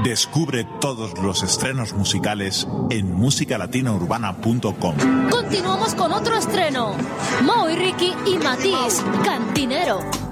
Descubre todos los estrenos musicales en musicalatinaurbana.com. Continuamos con otro estreno. Mo y Ricky y Matiz, Cantinero.